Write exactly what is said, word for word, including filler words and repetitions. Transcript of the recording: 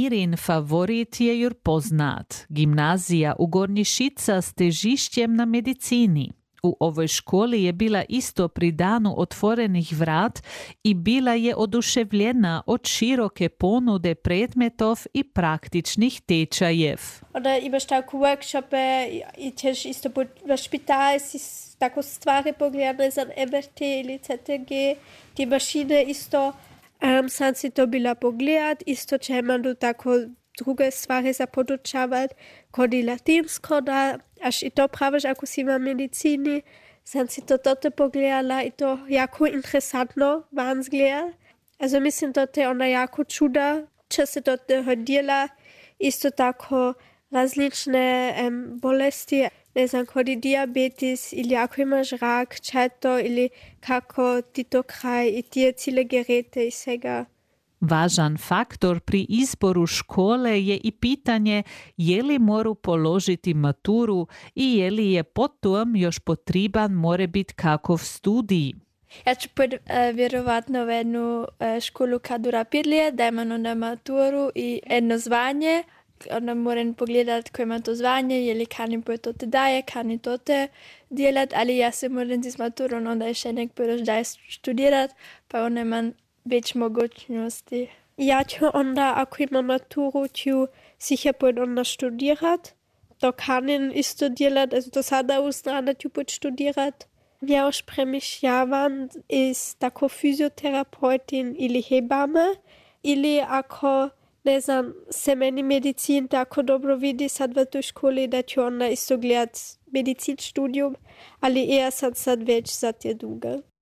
Mirin favorit je jur poznat. Gimnazija u Gornjišica s težišćem na medicini. U ovoj školi je bila isto pri danu otvorenih vrat i bila je oduševljena od široke ponude predmetov i praktičnih tečajev. Oder imaš tako workshope i ćeš isto v špital si tako stvari pogledati za M R T ili C T G, ti mašine isto. Um, sam si to bila pogledat, isto će imam tako druge stvari za podučavat, kod i latinsko, da až i to praviš ako si ima medicini, sam si to tote pogledala i to jako interesantno van zgleda. Also mislim, to je ona jako čuda, če se to hodila, isto tako različne um, bolesti, ne znam, kod i diabetes ili ako imaš rak, četo ili kako ti to kraj i tije cigarete i svega. Važan faktor pri izboru škole je i pitanje je li moru položiti maturu i je li je potom još potreban more biti kakov studij. Ja ću pod, uh, vjerovatno u jednu uh, školu kad dura pet let, da imam onda maturu i jedno zvanje. Onda moram pogledat ko ima to zvanje, je li kan im to te daje, kan i to te djelat, ali ja se moram s maturom onda ještě nek budeš daj studirat, pa onda imam več mogućnosti. Ja ću onda, ako imam maturu, ću sicher pojď onda studirat. To kanin isto djelat, also do sada uznana ću pojď studirat. Ja još premišljavam is tako fizioterapeutin ili hebame, ili ako ne znam, se meni medicin tako dobro vidi sad v toj školi, da ću onda isto gledat medicin studium, ali eher sam sad već za te duge.